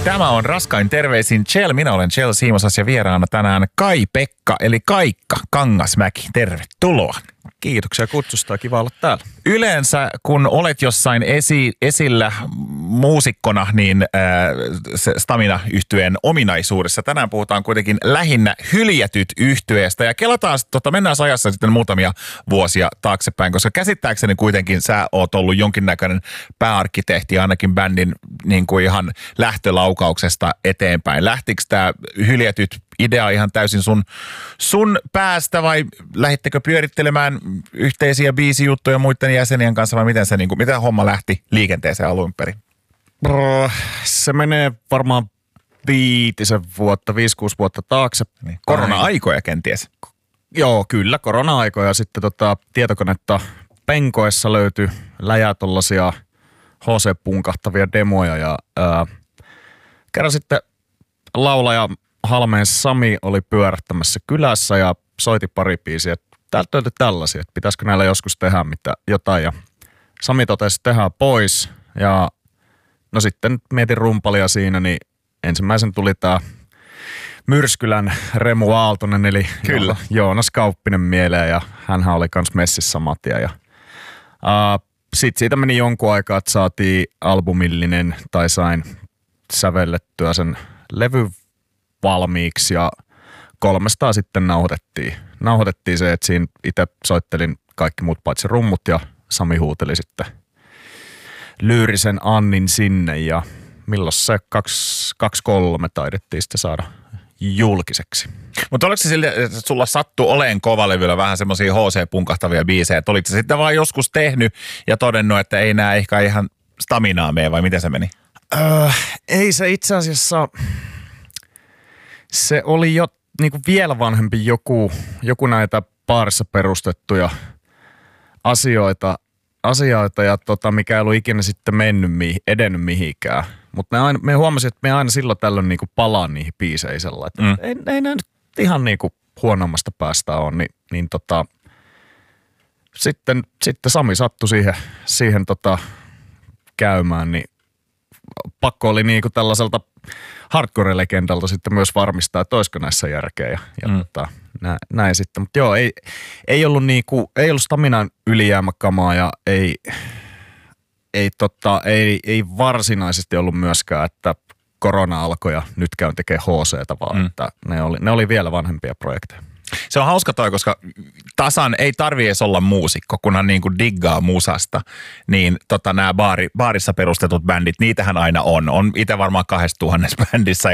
Tämä on Raskain terveisin Chell. Minä olen Chell Siimosas ja vieraana tänään Kai-Pekka eli Kaikka Kangasmäki. Tervetuloa. Kiitoksia kutsusta, kiva olla täällä. Yleensä kun olet jossain esillä muusikkona, niin se Stamina-yhtyeen ominaisuudessa. Tänään puhutaan kuitenkin lähinnä Hyljätyt -yhtyeestä ja kelataan, mennään ajassa sitten muutamia vuosia taaksepäin, koska käsittääkseni kuitenkin sä oot ollut jonkinnäköinen pääarkkitehti ainakin bändin niin kuin ihan lähtölaukauksesta eteenpäin. Lähtikö tämä Hyljätyt idea ihan täysin sun päästä vai lähdittekö pyörittelemään yhteisiä biisijuttuja muiden jäsenien kanssa vai miten homma lähti liikenteeseen alun perin? Se menee varmaan 5-6 vuotta taakse. Niin. Korona-aikoja kenties. Joo, kyllä, korona-aikoja. Sitten tietokonetta penkoessa löytyi läjää tollasia HC-punkahtavia demoja ja kerran sitten laulaja Halmeen Sami oli pyörähtämässä kylässä ja soiti pari biisiä, että täältä löytyi tällaisia, että pitäisikö näillä joskus tehdä jotain. Ja Sami totesi, että tehdään pois ja no sitten mietin rumpalia siinä, niin ensimmäisen tuli tää Myrskylän Remu Aaltonen, eli kyllä. Joonas Kauppinen mieleen ja hänhän oli kans messissä saman tien. Sitten siitä meni jonkun aikaa, että saatiin albumillinen tai sain sävellettyä sen levy valmiiksi ja 300 sitten nauhoitettiin se, että siinä itse soittelin kaikki muut paitsi rummut ja Sami huuteli sitten Lyyrisen Annin sinne ja milloin se 2-3 taidettiin sitten saada julkiseksi. Mutta oliko se sille, että sulla sattui oleen kovalevyllä vähän semmoisia HC-punkahtavia biisejä, että oliko se sitten vaan joskus tehnyt ja todennut, että ei nää ehkä ihan Staminaa mene vai miten se meni? Ei se itse asiassa, se oli jo niinku vielä vanhempi joku näitä baarissa perustettuja asioita ja mikä ei ollut ikinä sitten edennyt mihinkään. Mutta me huomasin, että me aina silloin tällöin niinku palaan niihin biiseihin sellainen, että ei nää nyt ihan niinku huonommasta päästä ole, niin sitten Sami sattui siihen käymään, niin pakko oli niinku tällaiselta hardcore-legendalta sitten myös varmistaa, että olisiko näissä järkeä ja näin sitten. Mutta joo, ei ollut Staminan ylijäämäkamaa ja ei varsinaisesti ollut myöskään, että korona alkoi ja nyt käyn tekemään HC:tä, vaan että ne oli vielä vanhempia projekteja. Se on hauska toi, koska tasan ei tarvitse edes olla muusikko, kunhan niinku diggaa musasta, niin nämä baarissa perustetut bändit, niitähän aina on. On itse varmaan 2000 bändissä